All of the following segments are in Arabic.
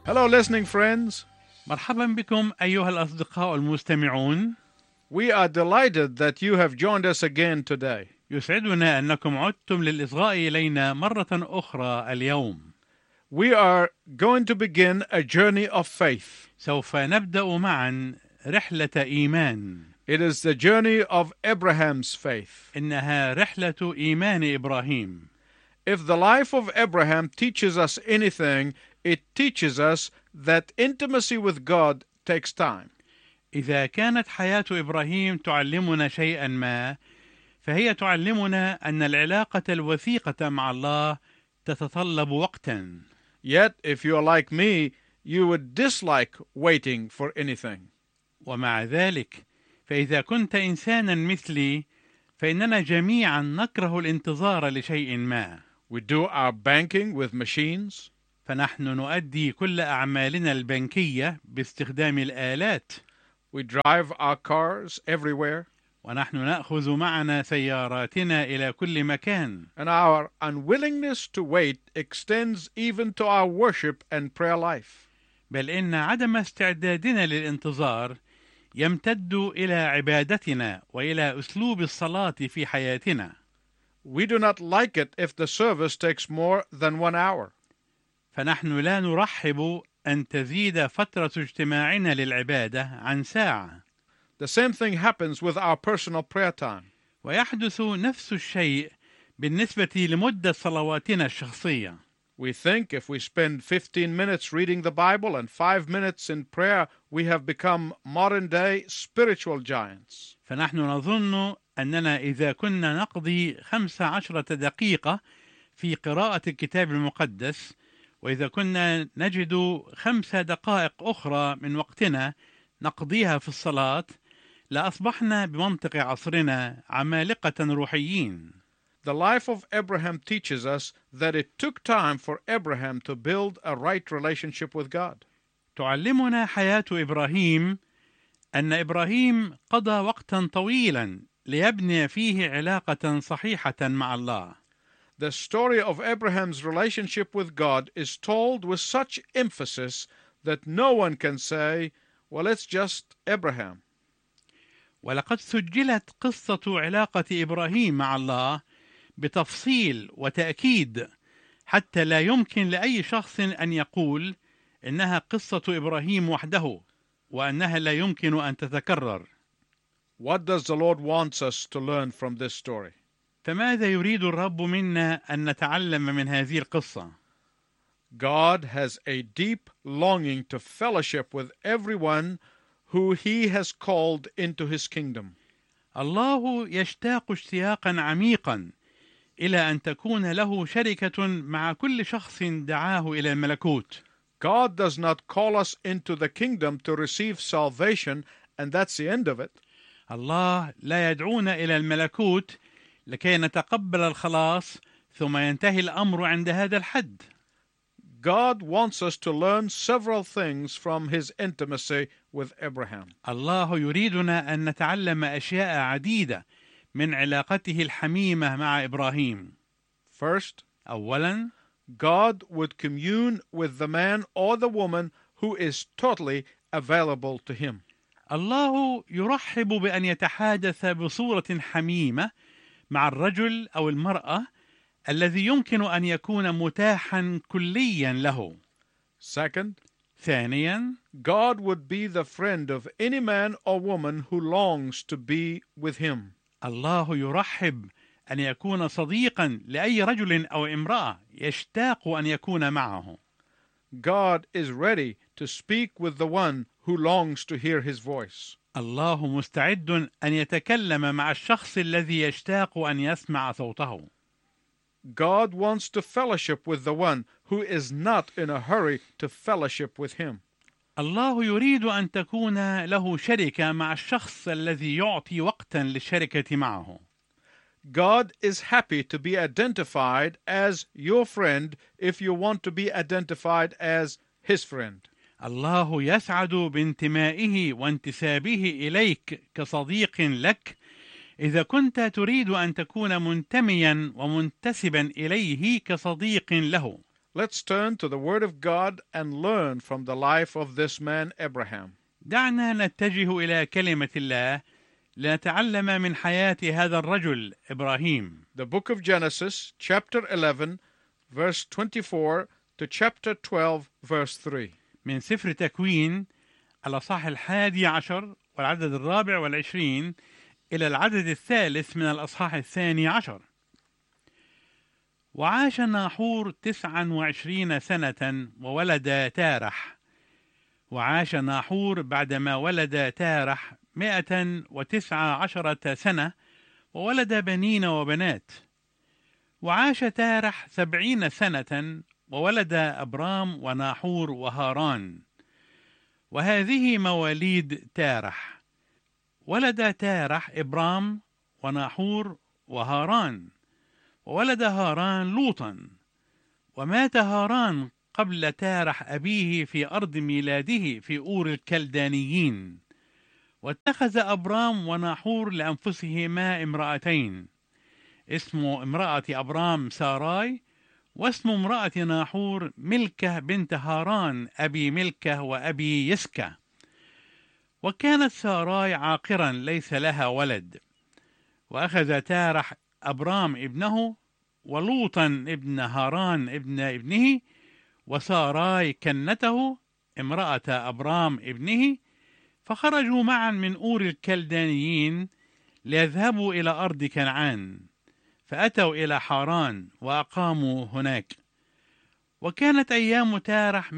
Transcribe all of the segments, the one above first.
Hello, listening friends. مرحبا بكم أيها الأصدقاء المستمعون. We are delighted that you have joined us again today. يسعدنا أنكم عدتم للإصغاء إلينا مرة أخرى اليوم. We are going to begin a journey of faith. سوف نبدأ معا رحلة إيمان. It is the journey of Abraham's faith. إنها رحلة إيمان إبراهيم. If the life of Abraham teaches us anything, it teaches us that intimacy with God takes time. إذا كانت حياة إبراهيم تعلمنا شيئا ما، فهي تعلمنا أن العلاقة الوثيقة مع الله تتطلب وقتا. Yet, if you are like me, you would dislike waiting for anything. ومع ذلك فإذا كنت إنسانا مثلي فإننا جميعا نكره الانتظار لشيء ما. We do our banking with machines. فنحن نؤدي كل أعمالنا البنكية باستخدام الآلات. We drive our cars everywhere. ونحن نأخذ معنا سياراتنا إلى كل مكان. And our unwillingness to wait extends even to our worship and prayer life. بل إن عدم استعدادنا للانتظار يمتد إلى عبادتنا وإلى أسلوب الصلاة في حياتنا. We do not like it if the service takes more than 1 hour. فنحن لا نرحب أن تزيد فترة اجتماعنا للعبادة عن ساعة. The same thing happens with our personal prayer time. ويحدث نفس الشيء بالنسبة لمدة صلواتنا الشخصية. We think if we spend 15 minutes reading the Bible and 5 minutes in prayer, we have become modern-day spiritual giants. فنحن نظن أننا إذا كنا نقضي 15 دقيقة في قراءة الكتاب المقدس، وإذا كنا نجد 5 دقائق أخرى من وقتنا نقضيها في الصلاة، لأصبحنا بمنطق عصرنا عمالقة روحيين. The life of Abraham teaches us that it took time for Abraham to build a right relationship with God. تعلمنا حياة إبراهيم أن إبراهيم قضى وقتا طويلا ليبني فيه علاقة صحيحة مع الله. The story of Abraham's relationship with God is told with such emphasis that no one can say, well, it's just Abraham. ولقد سجلت قصة علاقة إبراهيم مع الله بتفصيل وتأكيد حتى لا يمكن لأي شخص أن يقول إنها قصة إبراهيم وحده وأنها لا يمكن أن تتكرر. What does the Lord want us to learn from this story? فماذا يريد الرب منا أن نتعلم من هذه القصة؟ God has a deep longing to fellowship with everyone who He has called into His kingdom. الله يشتاق اشتياقا عميقا إلى أن تكون له شركة مع كل شخص دعاه إلى الملكوت. God does not call us into the kingdom to receive salvation and that's the end of it. الله لا يدعونا إلى الملكوت لكي نتقبل الخلاص ثم ينتهي الأمر عند هذا الحد. God wants us to learn several things from His intimacy with Abraham. الله يريدنا أن نتعلم أشياء عديدة من علاقته الحميمة مع إبراهيم. First, أولاً، God would commune with the man or the woman who is totally available to Him. الله يرحب بأن يتحادث بصورة حميمة مع الرجل أو المرأة الذي يمكن أن يكون متاحا كليا له. Second, ثانيا، God would be the friend of any man or woman who longs to be with Him. الله يرحب أن يكون صديقا لأي رجل أو امرأة يشتاق أن يكون معه. God is ready to speak with the one who longs to hear His voice. الله مستعد أن يتكلم مع الشخص الذي يشتاق أن يسمع صوته. God wants to fellowship with the one who is not in a hurry to fellowship with Him. الله يريد أن تكون له شركة مع الشخص الذي يعطي وقتا للشركة معه. God is happy to be identified as your friend if you want to be identified as His friend. الله يسعد بانتمائه وانتسابه إليك كصديق لك إذا كنت تريد أن تكون منتميا ومنتسبا إليه كصديق له. Let's turn to the Word of God and learn from the life of this man Abraham. دعنا نتجه إلى كلمة الله لنتعلم من حياة هذا الرجل إبراهيم. The book of Genesis, chapter 11, verse 24 to chapter 12, verse 3. من سفر تكوين الأصحاح 11 والعدد 24 إلى العدد 3 من الأصحاح 12. وعاش ناحور 29 سنة وولد تارح. وعاش ناحور بعدما ولد تارح 119 سنة وولد بنين وبنات. وعاش تارح 70 سنة وولد أبرام وناحور وهاران. وهذه مواليد تارح. ولد تارح إبرام وناحور وهاران. وولد هاران لوطا. ومات هاران قبل تارح أبيه في أرض ميلاده في أور الكلدانيين. واتخذ أبرام وناحور لأنفسهما امرأتين، اسم امرأة أبرام ساراي، واسم امرأة ناحور ملكة بنت هاران أبي ملكة وأبي يسكة. وكانت ساراي عاقرا ليس لها ولد. وأخذ تارح أبرام ابنه ولوطا ابن هاران ابن ابنه وساراي كنته امرأة أبرام ابنه، فخرجوا معا من أور الكلدانيين ليذهبوا إلى أرض كنعان، فأتوا إلى حاران وأقاموا هناك. وكانت أيام تارح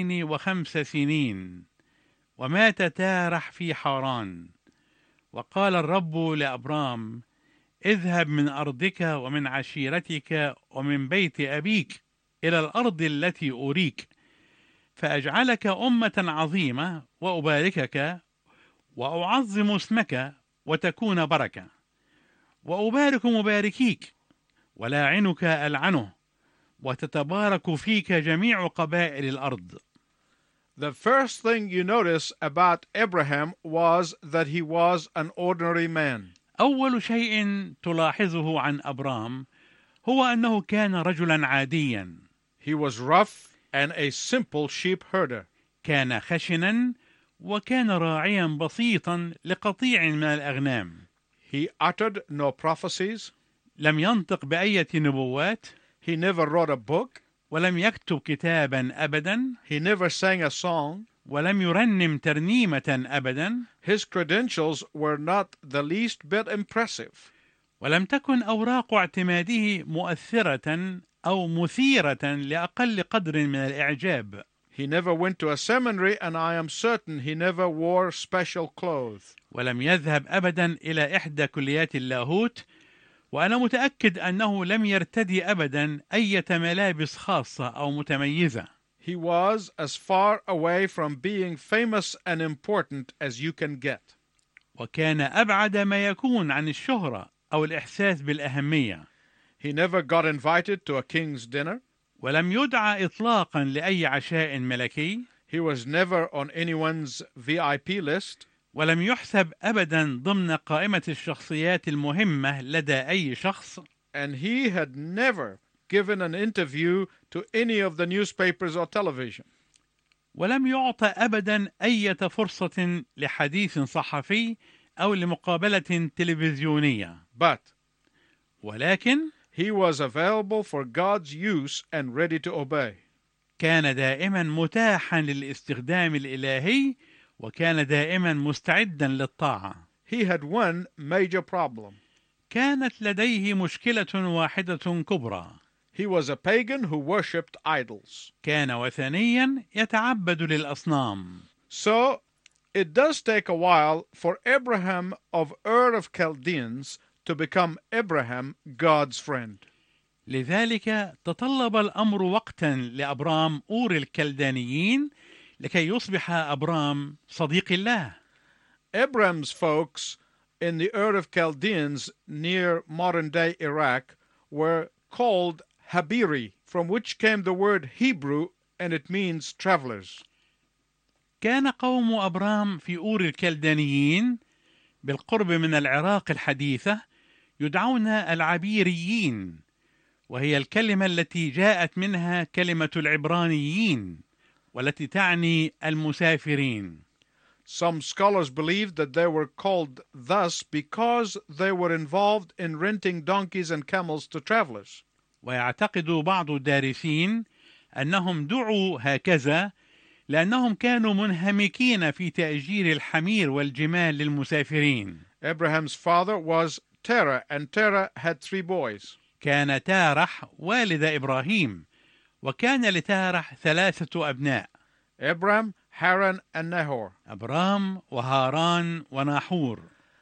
205 سنين، ومات تارح في حاران. وقال الرب لأبرام: اذهب من أرضك ومن عشيرتك ومن بيت أبيك إلى الأرض التي أريك، فأجعلك أمة عظيمة وأباركك وأعظم اسمك وتكون بركة. وأبارك مباركيك ولاعنك ألعنه، وتتبارك فيك جميع قبائل الأرض. The first thing you notice about Abraham was that he was an ordinary man. أول شيء تلاحظه عن أبرام هو أنه كان رجلا عاديا. He was rough and a simple sheep herder. كان خشنا وكان راعيا بسيطا لقطيع من الأغنام. He uttered no prophecies. لم ينطق بأية نبوات. He never wrote a book. ولم يكتب كتابا أبدا. He never sang a song. ولم يرنم ترنيمة أبدا. His credentials were not the least bit impressive. ولم تكن أوراق اعتماده مؤثرة أو مثيرة لأقل قدر من الإعجاب. He never went to a seminary, and I am certain he never wore special clothes. ولم يذهب أبدا إلى إحدى كليات اللاهوت، وأنا متأكد أنه لم يرتدي أبدا أي ملابس خاصة أو متميزة. He was as far away from being famous and important as you can get. وكان أبعد ما يكون عن الشهرة أو الإحساس بالأهمية. He never got invited to a king's dinner. ولم يدعى إطلاقا لأي عشاء ملكي. He was never on anyone's VIP list. ولم يحسب أبدا ضمن قائمة الشخصيات المهمة لدى أي شخص. And he had never given an interview to any of the newspapers or television. ولم يعطى أبدا أي فرصة لحديث صحفي أو لمقابلة تلفزيونية. But ولكن he was available for God's use and ready to obey. كان دائما متاحا للاستخدام الإلهي، وكان دائما مستعدا للطاعة. He had one major problem. كانت لديه مشكلة واحدة كبرى. He was a pagan who worshipped idols. كان وثنيا يتعبد للأصنام. So it does take a while for Abraham of Ur of Chaldeans to become Abraham, God's friend. لذلك تطلب الأمر وقتا لأبرام أور الكلدانيين لكي يصبح أبرام صديق الله. Abraham's folks in the Ur of Chaldeans near modern-day Iraq were called Habiri, from which came the word Hebrew, and it means travelers. كان قوم أبرام في أور الكلدانيين بالقرب من العراق الحديثة يدعون العبيريين، وهي الكلمة التي جاءت منها كلمة العبرانيين والتي تعني المسافرين. Some scholars believe that they were called thus because they were involved in renting donkeys and camels to travelers. ويعتقد بعض الدارسين أنهم دعوا هكذا لأنهم كانوا منهمكين في تأجير الحمير والجمال للمسافرين. Abraham's father was Terah, and Terah had 3 boys. كان تارح والد إبراهيم، وكان لتارح 3 أبناء: Abram, Haran, and Nahor. أبرام وهاران وناحور.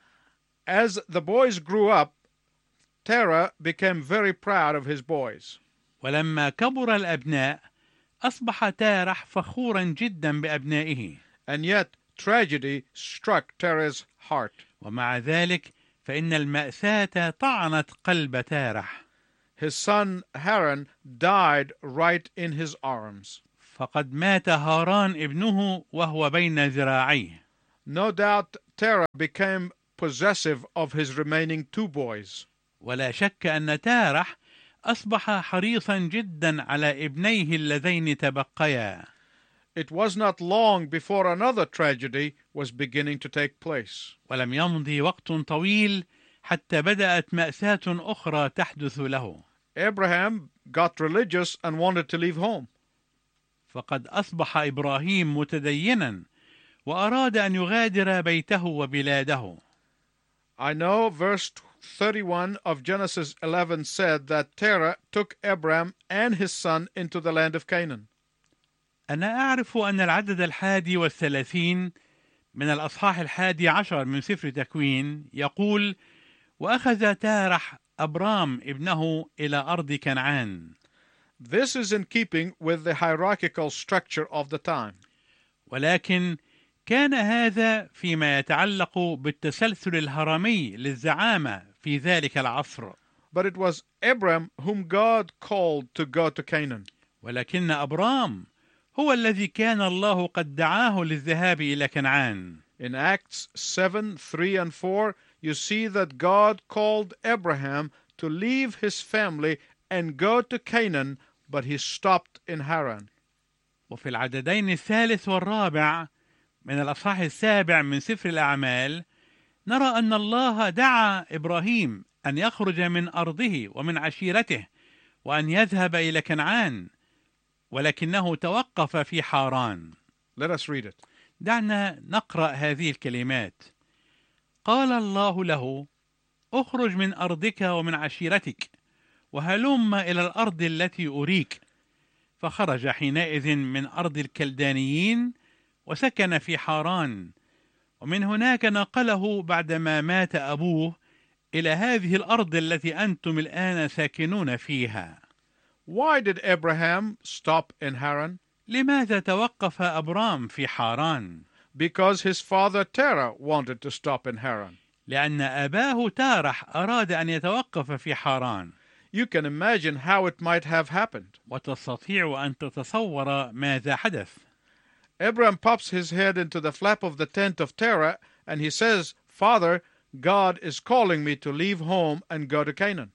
As the boys grew up, Terah became very proud of his boys. ولما كبر الأبناء أصبح تارح فخورا جدا بأبنائه. And yet tragedy struck Terah's heart. ومع ذلك فإن المأساة طعنت قلب تارح. His son Haran died right in his arms. فقد مات هاران ابنه وهو بين ذراعيه. No doubt Terah became possessive of his remaining 2 boys. ولا شك أن تارح أصبح حريصا جدا على ابنيه اللذين تبقيا. It was not long before another tragedy was beginning to take place. ولم يمضي وقت طويل حتى بدأت مأساة أخرى تحدث له. Abraham got religious and wanted to leave home. فقد أصبح إبراهيم متدينا وأراد أن يغادر بيته وبلاده. I know verse 31 of Genesis 11 said that Terah took Abram and his son into the land of Canaan. أنا أعرف أن العدد 31 من الأصحاح 11 من سفر تكوين يقول: وأخذ تارح أبرام ابنه إلى أرض كنعان. This is in keeping with the hierarchical structure of the time. ولكن كان هذا فيما يتعلق بالتسلسل الهرمي للزعامة في ذلك العصر. But it was Abram whom God called to go to Canaan. ولكن أبرام هو الذي كان الله قد دعاه للذهاب إلى كنعان. In Acts 7:3 and 4, you see that God called Abraham to leave his family and go to Canaan, but he stopped in Haran. وفي العددين 3 و4 من الأصحاح 7 من سفر الأعمال نرى أن الله دعا إبراهيم أن يخرج من أرضه ومن عشيرته وأن يذهب إلى كنعان، ولكنه توقف في حاران. Let us read it. دعنا نقرأ هذه الكلمات. قال الله له: اخرج من أرضك ومن عشيرتك وهلم إلى الأرض التي أريك. فخرج حينئذ من أرض الكلدانيين وسكن في حاران، ومن هناك نقله بعدما مات أبوه إلى هذه الأرض التي أنتم الآن ساكنون فيها. Why did Abraham stop in Haran? لماذا توقف أبرام في حاران؟ Because his father Terah wanted to stop in Haran. لأن أباه تارح أراد أن يتوقف في حاران. You can imagine how it might have happened. وتستطيع أن تتصور ماذا حدث. Abraham pops his head into the flap of the tent of Terah and he says, Father, God is calling me to leave home and go to Canaan.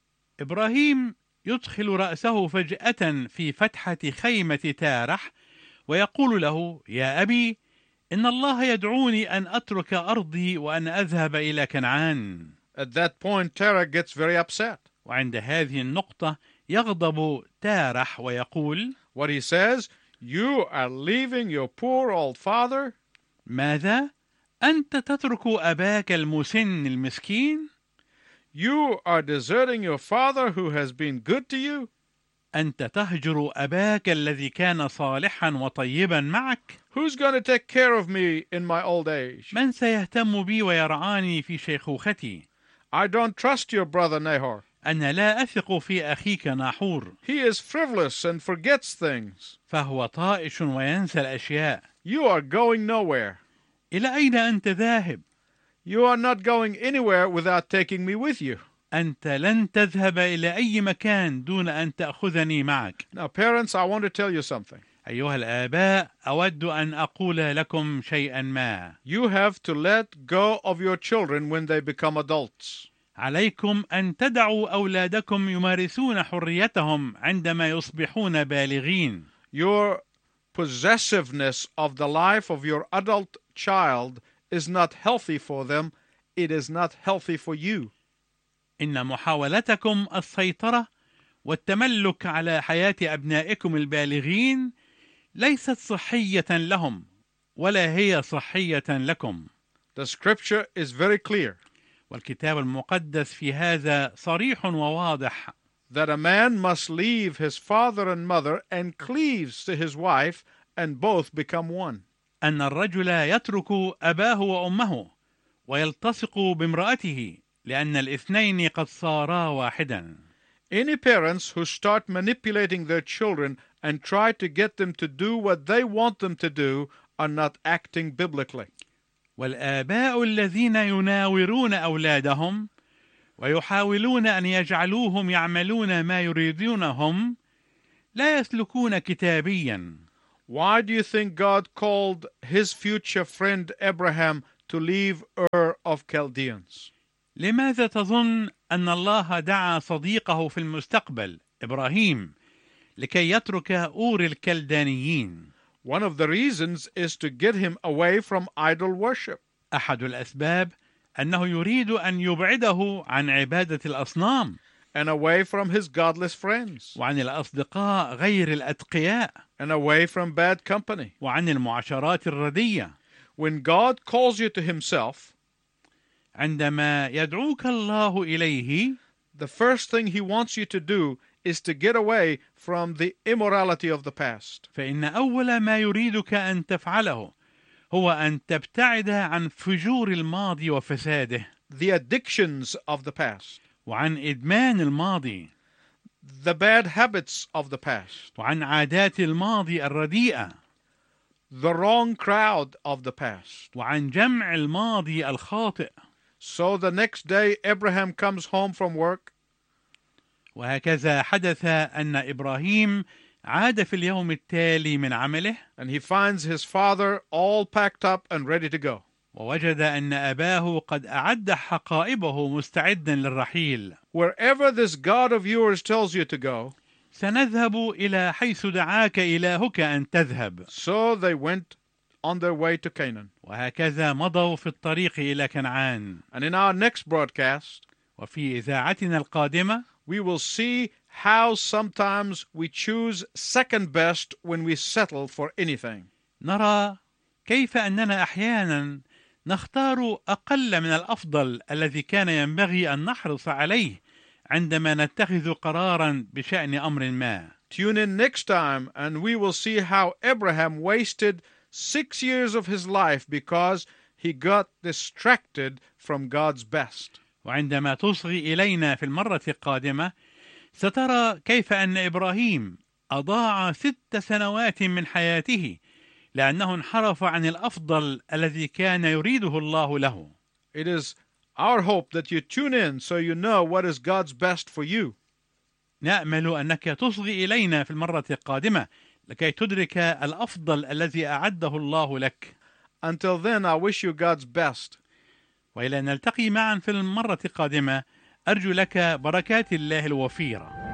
إبراهيم يدخل رأسه فجأة في فتحة خيمة تارح ويقول له: يا أبي، إن الله يدعوني أن أترك أرضي وأن أذهب إلى كنعان. At that point, Terah gets very upset. وعند هذه النقطة يغضب تارح ويقول: What he says, you are leaving your poor old father? ماذا؟ أنت تترك أباك المسن المسكين؟ You are deserting your father who has been good to you? أنت تهجر أباك الذي كان صالحا وطيبا معك؟ Who's going to take care of me in my old age? من سيهتم بي ويرعاني في شيخوختي؟ I don't trust your brother Nahor. أنا لا أثق في أخيك ناحور. He is frivolous and forgets things. فهو طائش وينسى الأشياء. You are going nowhere. إلى أين أنت ذاهب؟ You are not going anywhere without taking me with you. أنت لن تذهب إلى أي مكان دون أن تأخذني معك. Now, parents, I want to tell you something. أيها الآباء، أود أن أقول لكم شيئا ما. You have to let go of your children when they become adults. عليكم أن تدعوا أولادكم يمارسون حريتهم عندما يصبحون بالغين. Your possessiveness of the life of your adult child is not healthy for them. It is not healthy for you. إن محاولتكم السيطرة والتملك على حياة أبنائكم البالغين ليست صحية لهم ولا هي صحية لكم. The scripture is very clear والكتاب المقدس في هذا صريح وواضح that a man must leave his father and mother and cleaves to his wife, and both become one. أن الرجل يترك أباه وأمه ويلتصق بامرأته لأن الاثنين قد صارا واحدا. Any parents who start manipulating their children and try to get them to do what they want them to do are not acting biblically. والآباء الذين يناورون أولادهم ويحاولون أن يجعلوهم يعملون ما يريدونهم لا يسلكون كتابيا. Why do you think God called his future friend Abraham to leave Ur of Chaldeans? لماذا تظن أن الله دعا صديقه في المستقبل إبراهيم لكي يترك أور الكلدانيين؟ One of the reasons is to get him away from idol worship. أحد الأسباب أنه يريد أن يبعده عن عبادة الأصنام And away from his godless friends. وعن الأصدقاء غير الأتقياء And away from bad company. وعن المعاشرات الردية. When God calls you to himself, عندما يدعوك الله إليه the first thing he wants you to do is to get away from the immorality of the past. فإن أول ما يريدك أن تفعله هو أن تبتعد عن فجور الماضي وفساده The addictions of the past. وعن إدمان الماضي The bad habits of the past. وعن عادات الماضي الرديئة The wrong crowd of the past. وعن جمع الماضي الخاطئ. So the next day Abraham comes home from work. وهكذا حدث أن إبراهيم عاد في اليوم التالي من عمله And he finds his father all packed up and ready to go. ووجد أن أباه قد أعد حقائبه مستعدا للرحيل. Wherever this God of yours tells you to go. سنذهب إلى حيث دعاك إلهك أن تذهب. So they went on their way to Canaan. وهكذا مضوا في الطريق إلى كنعان. And in our next broadcast, وفي إذاعتنا القادمة we will see how sometimes we choose second best when we settle for anything. نرى كيف أننا أحيانا نختار أقل من الأفضل الذي كان ينبغي أن نحرص عليه عندما نتخذ قرارا بشأن أمر ما. Tune in next time and we will see how Abraham wasted 6 years of his life because he got distracted from God's best. وعندما تصغي إلينا في المرة القادمة سترى كيف أن إبراهيم أضاع 6 سنوات من حياته لأنه انحرف عن الأفضل الذي كان يريده الله له. It is our hope that you tune in so you know what is God's best for you. نأمل أنك تصغي إلينا في المرة القادمة لكي تدرك الأفضل الذي أعده الله لك. Until then, I wish you God's best. وإلى أن نلتقي معا في المرة القادمة أرجو لك بركات الله الوفيرة.